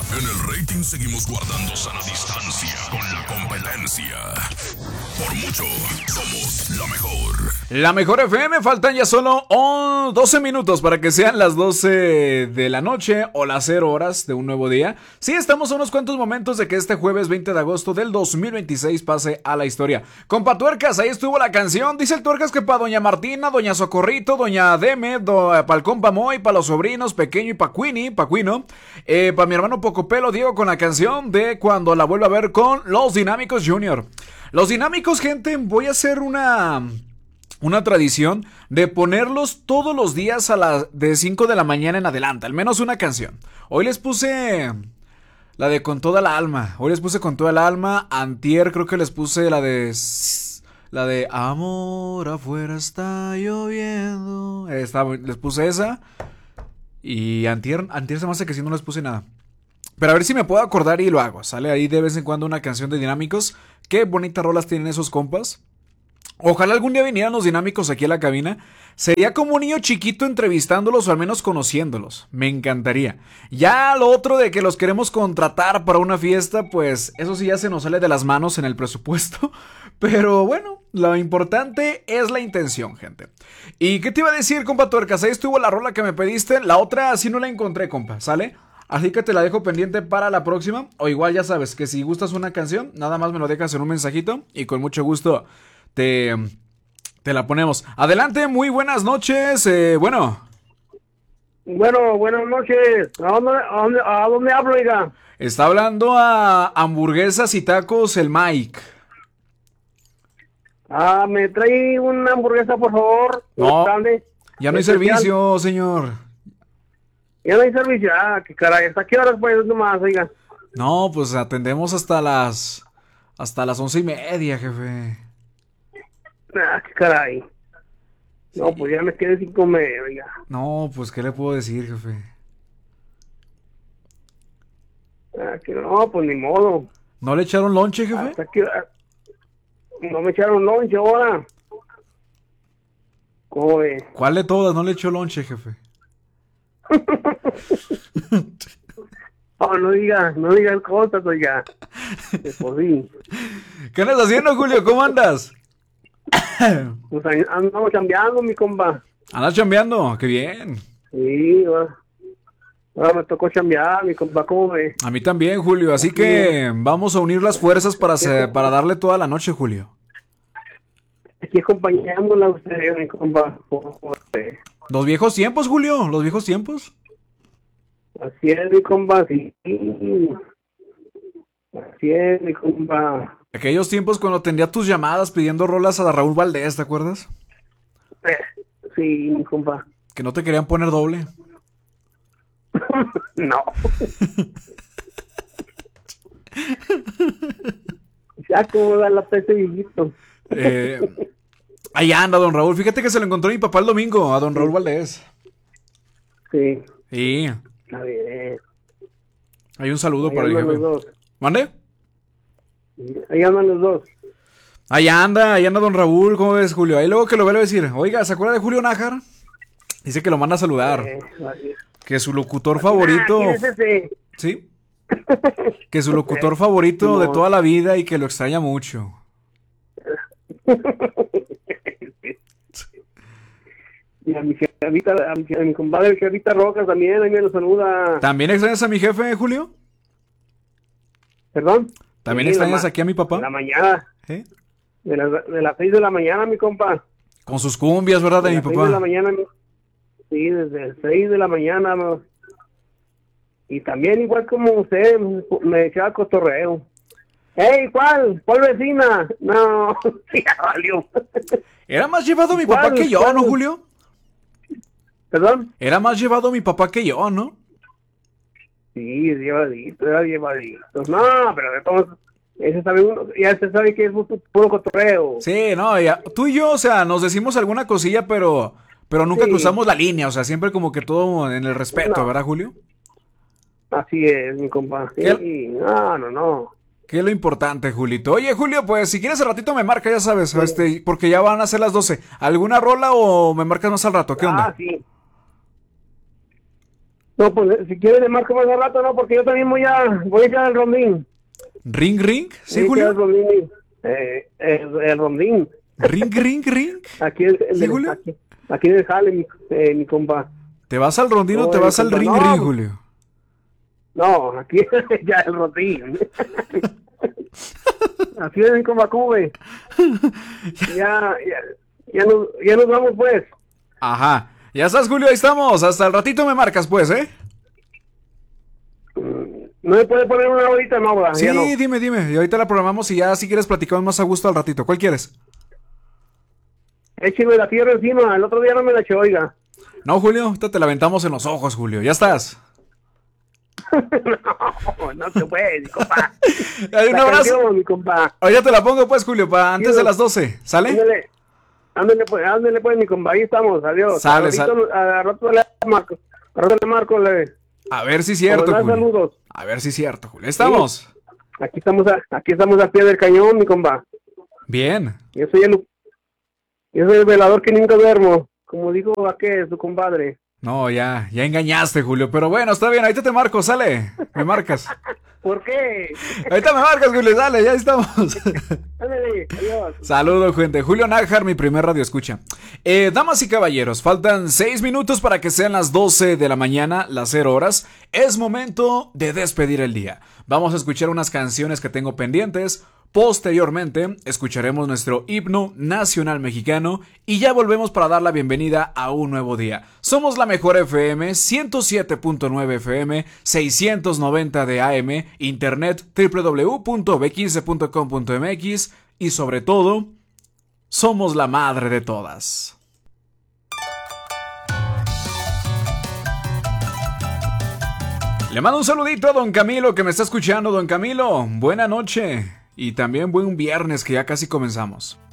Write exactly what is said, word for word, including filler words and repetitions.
En el rating seguimos guardando sana distancia con la competencia. Por mucho, somos la mejor. La mejor F M, faltan ya solo oh, doce minutos para que sean las doce de la noche o las cero horas de un nuevo día. Sí, estamos a unos cuantos momentos de que este jueves veinte de agosto del dos mil veintiséis pase a la historia. Compa Tuercas, ahí estuvo la canción. Dice el Tuercas que para doña Martina, doña Socorrito, doña Deme, do, para el compa Moy, para los sobrinos, Pequeño y Pacuini, Pacuino, eh, para mi hermano Pocopelo, Diego, con la canción de Cuando la vuelva a ver con Los Dinámicos Junior. Los Dinámicos, gente, voy a hacer una... Una tradición de ponerlos todos los días a las de cinco de la mañana en adelante, al menos una canción. Hoy les puse la de Con Toda la Alma. Hoy les puse Con Toda la Alma. Antier creo que les puse la de la de Amor afuera está lloviendo. Esta, les puse esa. Y antier, antier se me hace que si no les puse nada. Pero a ver si me puedo acordar y lo hago. Sale ahí de vez en cuando una canción de Dinámicos. Qué bonitas rolas tienen esos compas. Ojalá algún día vinieran los Dinámicos aquí a la cabina. Sería como un niño chiquito entrevistándolos o al menos conociéndolos. Me encantaría. Ya lo otro de que los queremos contratar para una fiesta, pues eso sí ya se nos sale de las manos en el presupuesto. Pero bueno, lo importante es la intención, gente. ¿Y qué te iba a decir, compa Tuercas? Ahí estuvo la rola que me pediste. La otra sí no la encontré, compa, ¿sale? Así que te la dejo pendiente para la próxima. O igual ya sabes que si gustas una canción, nada más me lo dejas en un mensajito y con mucho gusto Te, te la ponemos. Adelante, muy buenas noches. Eh, bueno. Bueno, buenas noches. ¿A dónde, a dónde, a dónde hablo, oiga? Está hablando a Hamburguesas y Tacos el Mike. Ah, me trae una hamburguesa, por favor. No, Grande. ya no hay Especial. servicio, señor. Ya no hay servicio. Ah, qué caray. ¿Hasta qué horas pues nomás, oiga? No, pues atendemos hasta las hasta las once y media, jefe. Ah, qué caray. Sí. No, pues ya me quedé sin comer, oiga. No, pues qué le puedo decir, jefe. Ah, que no, pues ni modo. ¿No le echaron lonche, jefe? Hasta que no me echaron lonche ahora. ¿Cómo ve? ¿Cuál de todas no le echó lonche, jefe? Oh, no diga, no digas cosas, oiga. Pues sí. ¿Qué andas haciendo, Julio? ¿Cómo andas? Pues ahí andamos cambiando, mi compa. ¿Andas chambeando? ¡Qué bien! Sí, ahora, ahora me tocó chambear, mi compa, ¿cómo ve? A mí también, Julio. Así que vamos a unir las fuerzas para, se- para darle toda la noche, Julio. Aquí acompañándola a usted, mi compa. Por- por- eh, Los viejos tiempos, Julio. Los viejos tiempos. Así es, mi compa, sí. Así es, mi compa. Aquellos tiempos cuando tendría tus llamadas pidiendo rolas a Raúl Valdés, ¿te acuerdas? Eh, Sí, mi compa. Que no te querían poner doble. No. Ya como da la peste viejito. Eh, ahí anda, don Raúl. Fíjate que se lo encontró mi papá el domingo, a don Raúl Valdés. Sí, Sí. está bien. Hay un saludo Ahí para el andan los jefe. dos. ¿Mande? Ahí andan los dos. Ahí anda, ahí anda don Raúl. ¿Cómo ves, Julio? Ahí luego que lo vuelve a decir. Oiga, ¿se acuerda de Julio Nájar? Dice que lo manda a saludar. Eh, vale. Que su locutor Ah, favorito. ¿quién es ese? ¿Sí? Que su locutor favorito de No. toda la vida y que lo extraña mucho. Y a mi jefita, a mi, a mi compadre Jefita Rojas también, ahí me lo saluda. ¿También extrañas a mi jefe, Julio? ¿Perdón? ¿También Sí, extrañas la ma- aquí a mi De la papá? mañana, ¿Eh? de, la, de las seis de la mañana, mi compa. Con sus cumbias, ¿verdad? De De mi las seis de la papá. mañana, mi- sí, desde las seis de la mañana. No. Y también, igual como usted, me, me echaba cotorreo. ¡Ey, cuál! ¿Cuál vecina? No, sí, ya valió. Era más llevado mi ¿Cuál? papá que yo, ¿Cuál? ¿no, Julio? ¿Perdón? Era más llevado mi papá que yo, ¿no? Sí, es llevadito, era llevadito. No, pero de todos, ese sabe uno, ya se sabe que es pu- puro cotorreo. Sí, no, ya, tú y yo, o sea, nos decimos alguna cosilla, pero, pero nunca Sí. cruzamos la línea, o sea, siempre como que todo en el respeto, No. ¿verdad, Julio? Así es, mi compa. Sí, ¿Qué? no, no, no. Que es lo importante, Julito. Oye, Julio, pues si quieres al ratito me marca, ya sabes, este, porque ya van a ser las doce. ¿Alguna rola o me marcas más al rato? ¿Qué onda? Ah, sí. No, pues si quieres le marco más al rato, no, porque yo también voy a, voy a echar el rondín. ¿Ring, ring? ¿Sí, Voy a echar el Julio? rondín, eh, el, el rondín. ¿Ring, ring, ring? Aquí, el, el- ¿Sí, Julio? aquí, aquí en el jale, mi, eh, mi compa. ¿Te vas al rondín o No, te vas mi al compa, ring, no. ring, Julio? No, aquí ya el rondín. Así es, mi compa, ¿cómo ve? Ya, ya, ya nos, ya nos vamos, pues. Ajá. Ya estás, Julio, ahí estamos. Hasta el ratito me marcas, pues, ¿eh? ¿No me puede poner una horita? No, ¿verdad? Sí, Ya no. dime, dime. Y ahorita la programamos y ya si quieres platicamos más a gusto al ratito. ¿Cuál quieres? Écheme la tierra encima, el otro día no me la echó, oiga. No, Julio, ahorita te la aventamos en los ojos, Julio. Ya estás. No, no se puede, mi compa. Hay un La abrazo. canción, mi compa. Ahorita te la pongo, pues, Julio, para antes Sí, de las doce. ¿Sale? Ándale, ándale, pues, ándale, pues, mi compa. Ahí estamos, adiós. Sale, Al ratito, sale. a rato le marco, a rato le marco, le... A ver si es cierto, Como más Julio. saludos. A ver si es cierto, Julio. Estamos. Aquí estamos, a, aquí estamos al pie del cañón, mi compa. Bien. Yo soy el, yo soy el velador que nunca duermo, como dijo aquel, su compadre. No, ya, ya engañaste, Julio. Pero bueno, está bien. Ahorita te marco, sale. Me marcas. ¿Por qué? Ahorita me marcas, Julio. Sale, ya estamos. Ándale, adiós. Saludos, gente. Julio Nájar, mi primer radio escucha. Eh, damas y caballeros, faltan seis minutos para que sean las doce de la mañana, las cero horas. Es momento de despedir el día. Vamos a escuchar unas canciones que tengo pendientes. Posteriormente, escucharemos nuestro himno nacional mexicano y ya volvemos para dar la bienvenida a un nuevo día. Somos la mejor F M, ciento siete punto nueve F M, seiscientos noventa de A M, internet doble u doble u doble u punto b quince punto com punto m x y sobre todo, somos la madre de todas. Le mando un saludito a don Camilo que me está escuchando. Don Camilo, buena noche y también buen viernes que ya casi comenzamos.